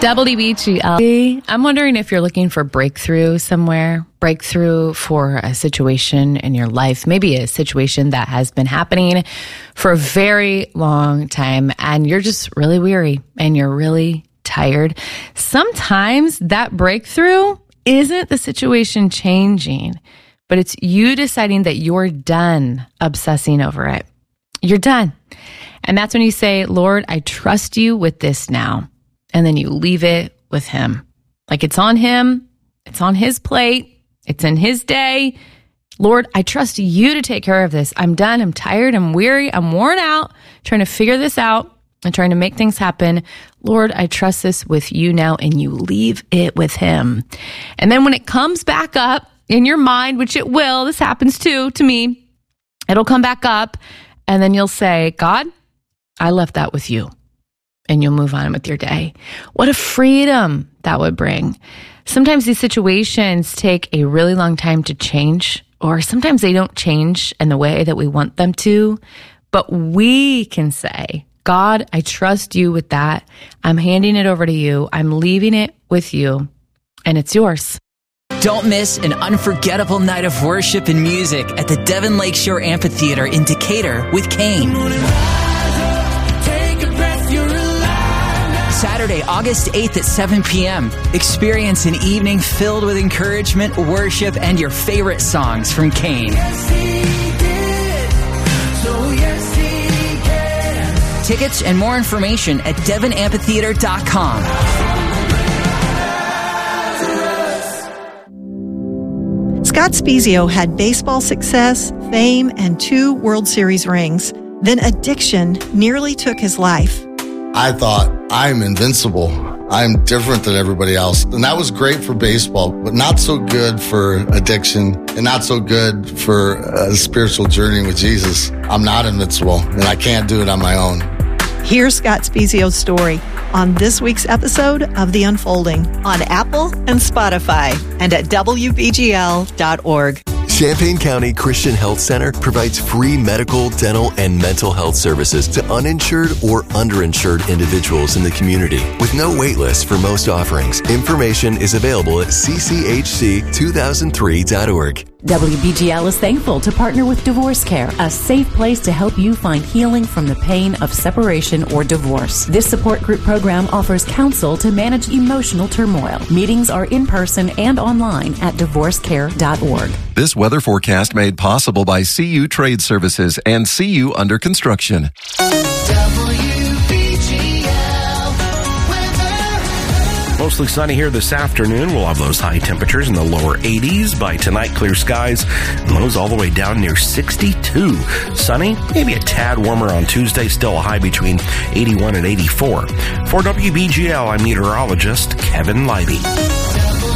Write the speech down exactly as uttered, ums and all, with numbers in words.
W B G L. I'm wondering if you're looking for breakthrough somewhere, breakthrough for a situation in your life, maybe a situation that has been happening for a very long time, and you're just really weary and you're really tired. Sometimes that breakthrough isn't the situation changing, but it's you deciding that you're done obsessing over it. You're done. And that's when you say, Lord, I trust you with this now. And then you leave it with him. Like it's on him. It's on his plate. It's in his day. Lord, I trust you to take care of this. I'm done. I'm tired. I'm weary. I'm worn out trying to figure this out and trying to make things happen. Lord, I trust this with you now. And you leave it with him. And then when it comes back up in your mind, which it will, this happens too to me, it'll come back up. And then you'll say, God, I left that with you. And you'll move on with your day. What a freedom that would bring. Sometimes these situations take a really long time to change, or sometimes they don't change in the way that we want them to. But we can say, God, I trust you with that. I'm handing it over to you. I'm leaving it with you, and it's yours. Don't miss an unforgettable night of worship and music at the Devon Lakeshore Amphitheater in Decatur with Kane. Saturday, August eighth at seven p.m. Experience an evening filled with encouragement, worship, and your favorite songs from Kane. Yes, he did. So yes, he can. Tickets and more information at devon amphitheater dot com. Scott Spiezio had baseball success, fame, and two World Series rings. Then addiction nearly took his life. I thought, I'm invincible. I'm different than everybody else. And that was great for baseball, but not so good for addiction and not so good for a spiritual journey with Jesus. I'm not invincible, and I can't do it on my own. Here's Scott Spiezio's story on this week's episode of The Unfolding on Apple and Spotify and at W B G L dot org. Champaign County Christian Health Center provides free medical, dental, and mental health services to uninsured or underinsured individuals in the community with no wait list for most offerings. Information is available at c c h c two thousand three dot org. W B G L is thankful to partner with Divorce Care, a safe place to help you find healing from the pain of separation or divorce. This support group program offers counsel to manage emotional turmoil. Meetings are in person and online at divorce care dot org. This weather forecast made possible by C U Trade Services and C U Under Construction. Mostly sunny here this afternoon. We'll have those high temperatures in the lower eighties. By tonight, clear skies, and lows all the way down near sixty-two. Sunny, maybe a tad warmer on Tuesday, still a high between eighty-one and eighty-four. For W B G L, I'm meteorologist Kevin Leiby.